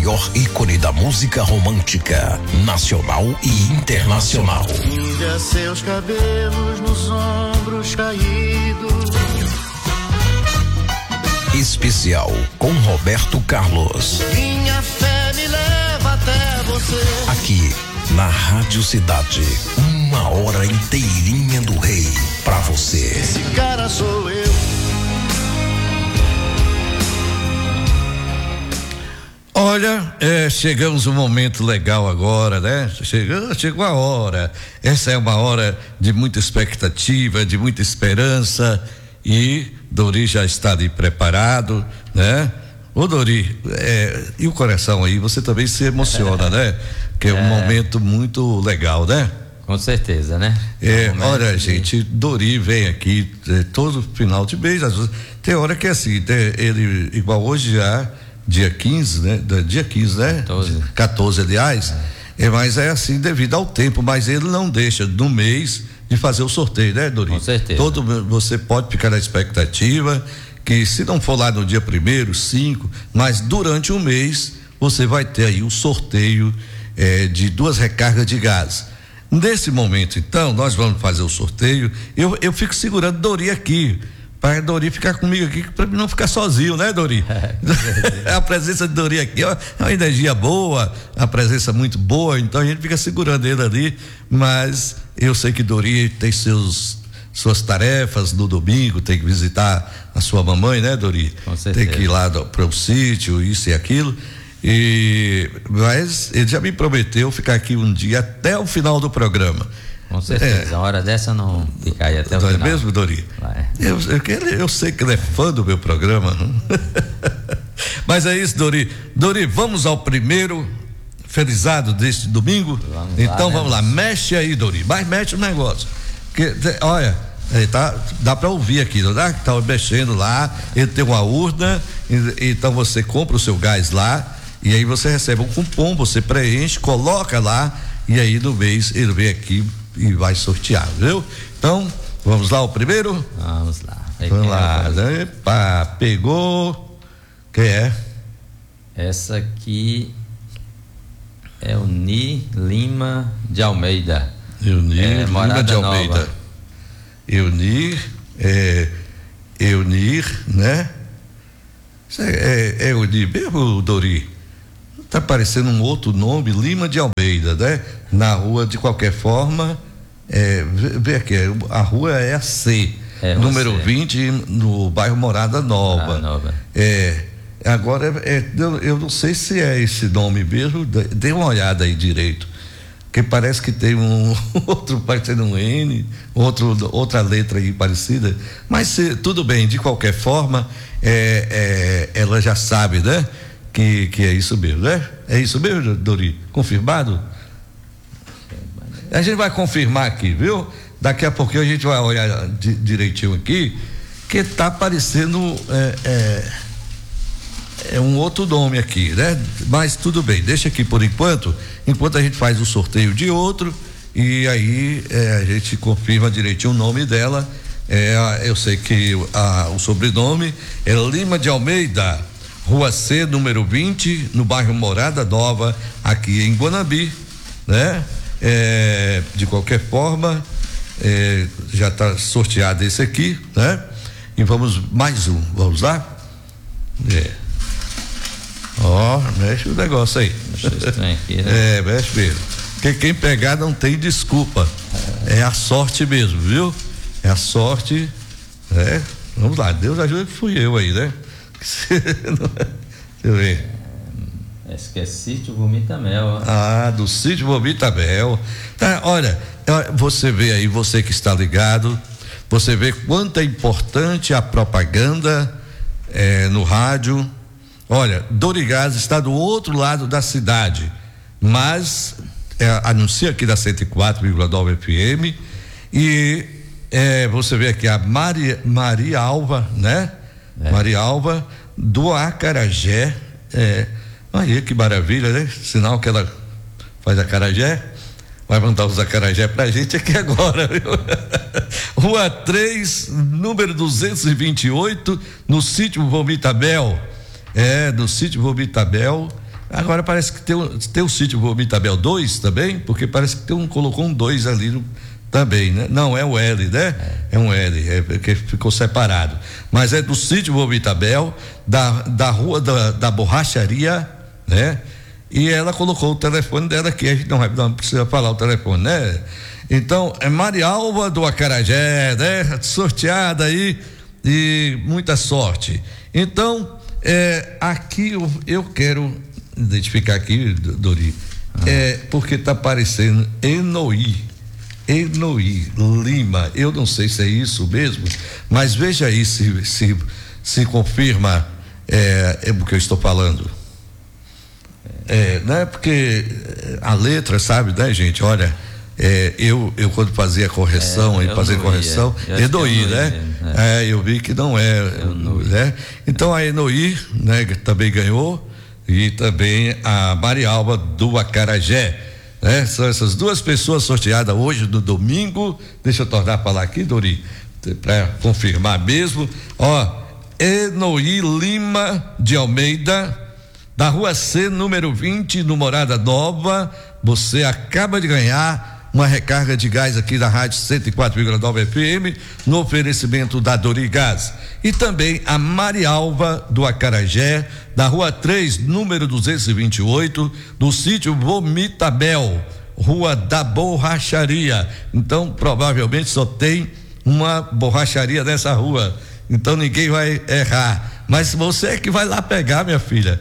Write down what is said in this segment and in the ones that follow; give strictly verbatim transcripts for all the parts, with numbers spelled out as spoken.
maior ícone da música romântica, nacional e internacional. Tira seus cabelos nos ombros caídos. Especial com Roberto Carlos. Minha fé me leva até você. Aqui na Rádio Cidade, uma hora inteirinha do rei pra você. Esse cara sou eu. Olha, é, chegamos um momento legal agora, né? Chegou, chegou a hora. Essa é uma hora de muita expectativa, de muita esperança, e Dori já está ali preparado, né? Ô Dori, é, e o coração aí, você também se emociona, né? Que é um é. momento muito legal, né? Com certeza, né? É, um olha, de... gente, Dori vem aqui é, todo final de mês, às vezes, tem hora que é assim, tem, ele, igual hoje já, dia quinze, né? Dia quinze, né? quatorze. quatorze, aliás, é. É, mas é assim devido ao tempo, mas ele não deixa no mês de fazer o sorteio, né, Dori? Com certeza. Todo, você pode ficar na expectativa que se não for lá no dia primeiro, cinco, mas durante um mês você vai ter aí o sorteio eh, de duas recargas de gás. Nesse momento, então, nós vamos fazer o sorteio. Eu, eu fico segurando Dori aqui, para Dori ficar comigo aqui, para não ficar sozinho, né, Dori? É, a presença de Dori aqui ó, é uma energia boa, a presença muito boa, então a gente fica segurando ele ali, mas eu sei que Dori tem seus suas tarefas no domingo, tem que visitar a sua mamãe, né, Dori? Com certeza. Tem que ir lá para o sítio, isso e aquilo. E mas ele já me prometeu ficar aqui um dia até o final do programa. Com certeza, é. A hora dessa não fica aí até o não final. É mesmo, Dori? Vai. Eu, eu, eu sei que ele é fã do meu programa. Mas é isso, Dori. Dori, vamos ao primeiro felizado deste domingo? Vamos então lá, vamos né? lá, mexe aí, Dori, mas mexe o negócio. Que, olha, ele tá, dá para ouvir aqui, não dá? Tá mexendo lá, ele tem uma urna, então você compra o seu gás lá, e aí você recebe um cupom, você preenche, coloca lá, e aí no mês ele vem aqui e vai sortear, viu? Então, vamos lá, o primeiro? Vamos lá. Aí vamos lá, é epa, pegou, quem é? Essa aqui é o Ni Lima de Almeida. Eunir é, Lima de Almeida. Nova. Eunir, é, Eunir, né? Isso é, é, é Eunir mesmo, Dori? Tá parecendo um outro nome, Lima de Almeida, né? Na rua, de qualquer forma, é, vê, vê aqui, a rua é a C, é, número C. vinte, no bairro Morada Nova. Morada Nova. É, agora, é, eu, eu não sei se é esse nome mesmo, dê uma olhada aí direito. Que parece que tem um outro parecendo um N, outro, outra letra aí parecida, mas se, tudo bem, de qualquer forma, é, é, ela já sabe, né? Que, que é isso mesmo, né? É isso mesmo, Dori? Confirmado? A gente vai confirmar aqui, viu? Daqui a pouquinho a gente vai olhar di, direitinho aqui, que tá aparecendo é, é, é um outro nome aqui, né? Mas tudo bem, deixa aqui por enquanto, enquanto a gente faz o sorteio de outro, e aí é, a gente confirma direitinho o nome dela. É, eu sei que a, o sobrenome é Lima de Almeida, Rua C, número vinte, no bairro Morada Nova, aqui em Guanabi, né? É, de qualquer forma, é, já está sorteado esse aqui, né? E vamos mais um, vamos lá? É. Ó, oh, mexe o negócio aí. Aqui, né? É, mexe mesmo. Porque quem pegar não tem desculpa. É a sorte mesmo, viu? É a sorte. É. Vamos lá, Deus ajuda que fui eu aí, né? Deixa eu ver. É, esse que é Sítio Vomitamel. Ah, do Sítio Vomitamel. Tá, olha, você vê aí, você que está ligado, você vê quanto é importante a propaganda é, no rádio. Olha, Dorigás está do outro lado da cidade, mas é, anuncia aqui da cento e quatro vírgula nove F M, e é, você vê aqui a Maria, Maria Alva, né? É. Maria Alva do Acarajé, é, aí que maravilha, né? Sinal que ela faz acarajé, vai mandar os acarajé pra gente aqui agora, viu? Rua três, número duzentos e vinte e oito, no Sítio Vomitamel. É, no Sítio Vomitamel, Agora parece que tem, tem o sítio Vomitabel dois também, porque parece que tem um, colocou um dois ali no, também, né? Não, é o L, né? É, é um L, é porque ficou separado. Mas é do sítio Vomitabel, da, da rua da, da borracharia, né? E ela colocou o telefone dela aqui, a gente não, vai, não precisa falar o telefone, né? Então, é Marialva do Acarajé, né? Sorteada aí e muita sorte. Então, é, aqui eu, eu quero identificar aqui, Dori, ah. é porque está aparecendo Enoí, Enoí Lima, eu não sei se é isso mesmo, mas veja aí se, se, se confirma é, é o que eu estou falando. É, não é porque a letra, sabe, né, gente? Olha, é, eu, eu quando fazia correção, é, fazer correção, é. Enoí, né? Mesmo, é. é, eu vi que não é, né? Então a Enoí, né, também ganhou, e também a Marialva do Acarajé, né? São essas duas pessoas sorteadas hoje no domingo. Deixa eu tornar a falar aqui, Dori, para confirmar mesmo. Ó, Enoí Lima de Almeida, da Rua C, número vinte, no Morada Nova. Você acaba de ganhar uma recarga de gás aqui da Rádio cento e quatro vírgula nove F M, no oferecimento da Dori Gás. E também a Marialva do Acarajé, da Rua três, número duzentos e vinte e oito, do sítio Vomitabel, Rua da Borracharia. Então, provavelmente só tem uma borracharia nessa rua. Então ninguém vai errar. Mas você é que vai lá pegar, minha filha.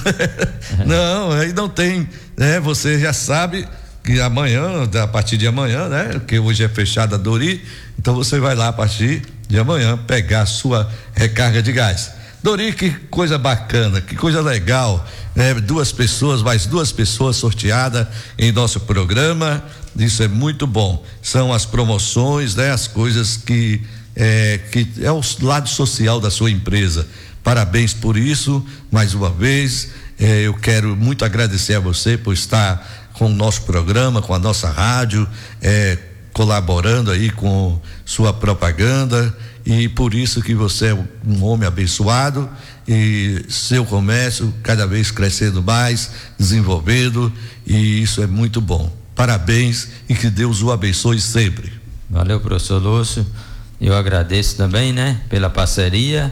Não, aí não tem, né? Você já sabe que amanhã, a partir de amanhã, né? Porque hoje é fechada a Dori, então você vai lá a partir de amanhã pegar a sua recarga de gás. Dori, que coisa bacana, que coisa legal, né? Duas pessoas, mais duas pessoas sorteadas em nosso programa, isso é muito bom. São as promoções, né? As coisas que é, que é o lado social da sua empresa. Parabéns por isso, mais uma vez. Eh, eu quero muito agradecer a você por estar com o nosso programa, com a nossa rádio, eh, colaborando aí com sua propaganda, e por isso que você é um homem abençoado e seu comércio cada vez crescendo mais, desenvolvendo, e isso é muito bom. Parabéns e que Deus o abençoe sempre. Valeu, professor Lúcio. Eu agradeço também, né, pela parceria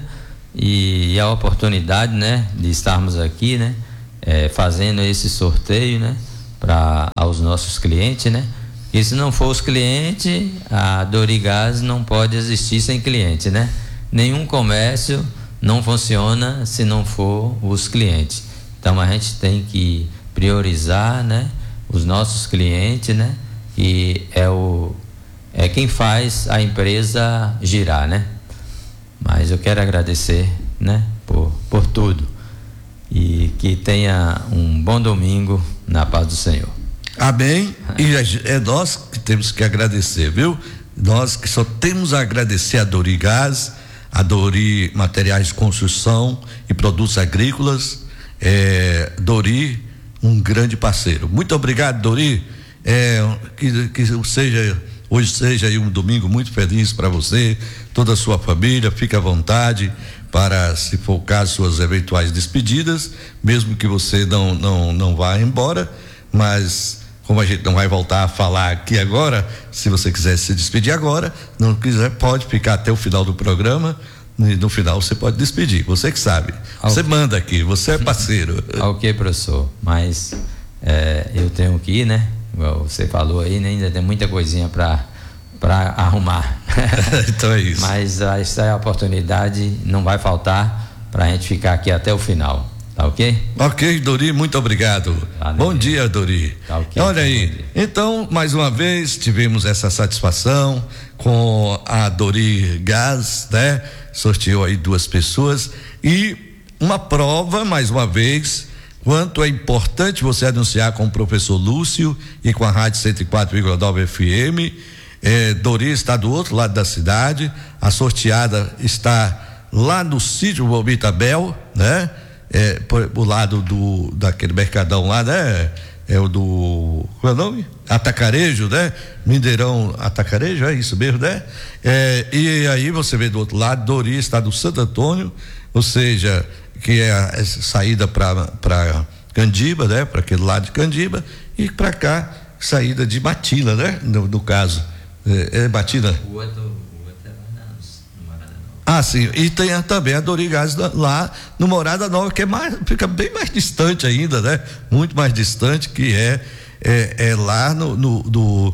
e a oportunidade, né, de estarmos aqui, né, é, fazendo esse sorteio, né, para aos nossos clientes, né. E se não for os clientes, a Dori Gás não pode existir sem cliente, né. Nenhum comércio não funciona se não for os clientes. Então a gente tem que priorizar, né, os nossos clientes, né, que é o é quem faz a empresa girar, né. Mas eu quero agradecer, né, por, por tudo, e que tenha um bom domingo na paz do Senhor. Amém. E é nós que temos que agradecer, viu? Nós que só temos a agradecer a Dori Gás, a Dori Materiais de Construção e Produtos Agrícolas, é, Dori, um grande parceiro. Muito obrigado, Dori. É, que, que seja hoje seja aí um domingo muito feliz para você, toda a sua família. Fique à vontade para, se for o caso, suas eventuais despedidas, mesmo que você não não não vá embora, mas como a gente não vai voltar a falar aqui agora, se você quiser se despedir agora, não quiser, pode ficar até o final do programa, e no final você pode despedir, você que sabe, você okay. Manda aqui, você é parceiro. Ok, professor, mas é, eu tenho que ir, né? Você falou aí, né? Ainda tem muita coisinha para para arrumar. Então é isso. Mas essa é a oportunidade, não vai faltar para a gente ficar aqui até o final, tá ok? Ok, Dori, muito obrigado. Valeu. Bom dia, Dori. Tá okay, olha aí, então mais uma vez tivemos essa satisfação com a Dori Gás, né? Sorteou aí duas pessoas e uma prova, mais uma vez, quanto é importante você anunciar com o professor Lúcio e com a Rádio cento e quatro vírgula nove F M. É, Dori está do outro lado da cidade, a sorteada está lá no sítio Vomitabel, né? É, por, por lado do daquele mercadão lá, né? É o do, qual é o nome? Atacarejo, né? Mineirão Atacarejo, é isso mesmo, né? É, e aí você vê do outro lado, Dori está do Santo Antônio, ou seja, que é a saída para Candiba, né? Para aquele lado de Candiba, e para cá, saída de Matina, né? No, no caso. É, é Matina. O outro, o outro é lá no Morada Nova. Ah, sim. E tem a, também a Dorigás lá no Morada Nova, que é mais, fica bem mais distante ainda, né? Muito mais distante, que é, é, é lá no. no do,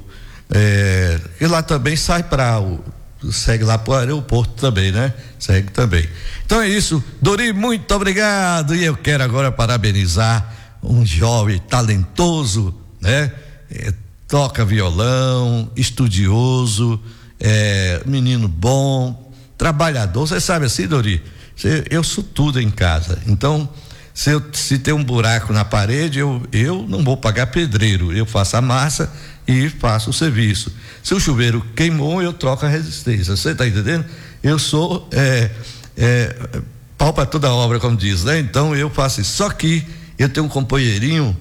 é, e lá também sai para o. Segue lá para o aeroporto também, né? Segue também. Então é isso. Dori, muito obrigado. E eu quero agora parabenizar um jovem talentoso, né? É, toca violão, estudioso, é, menino bom, trabalhador. Você sabe assim, Dori? Cê, eu sou tudo em casa. Então, se, eu, se tem um buraco na parede, eu, eu não vou pagar pedreiro. Eu faço a massa e faço o serviço. Se o chuveiro queimou, eu troco a resistência. Você está entendendo? Eu sou é, é, pau para toda obra, como diz, né? Então eu faço isso. Só que eu tenho um companheirinho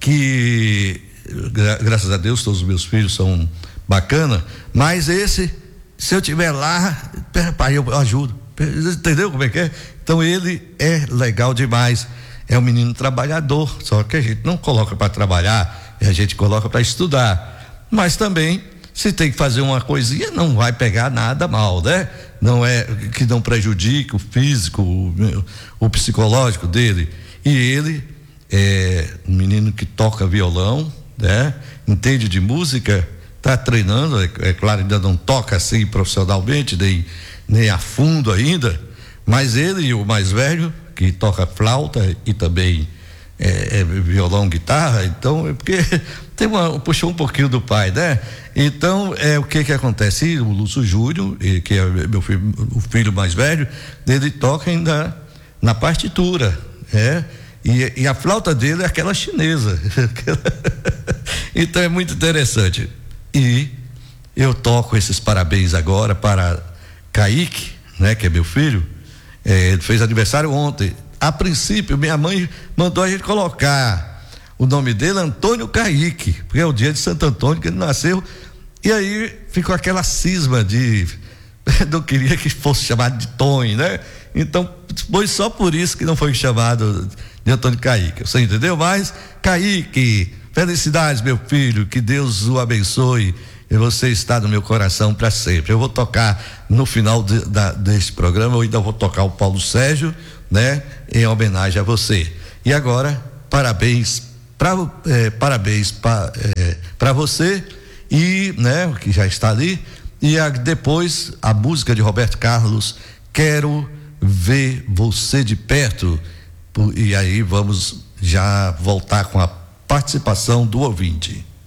que, gra- graças a Deus, todos os meus filhos são bacana, mas esse, se eu tiver lá, pera, pai, eu, eu ajudo. Entendeu como é que é? Então ele é legal demais. É um menino trabalhador, só que a gente não coloca para trabalhar, a gente coloca para estudar. Mas também, se tem que fazer uma coisinha, não vai pegar nada mal, né? Não é que não prejudique o físico, o, o psicológico dele. E ele é um menino que toca violão, né? Entende de música, está treinando, é, é claro, ainda não toca assim profissionalmente, nem, nem a fundo ainda, mas ele e o mais velho, que toca flauta e também é, é violão, guitarra, então é porque tem uma, puxou um pouquinho do pai, né? Então, é o que que acontece? O Lúcio Júnior, que é meu filho, o filho mais velho, ele toca ainda na partitura, é? E, e a flauta dele é aquela chinesa. Então é muito interessante. E eu toco esses parabéns agora para Kaique, né? Que é meu filho. É, ele fez aniversário ontem. A princípio, minha mãe mandou a gente colocar o nome dele, Antônio Kaique, porque é o dia de Santo Antônio que ele nasceu. E aí ficou aquela cisma de não queria que fosse chamado de Tony, né? Então foi só por isso que não foi chamado de Antônio Kaique, você entendeu? Mas Kaique, felicidades, meu filho, que Deus o abençoe, e você está no meu coração para sempre. Eu vou tocar no final de, da, deste programa, eu ainda vou tocar o Paulo Sérgio, né? Em homenagem a você. E agora, parabéns para é, parabéns para é, para você, e, né, que já está ali, e a, depois a música de Roberto Carlos, Quero Ver Você de Perto. E aí vamos já voltar com a participação do ouvinte.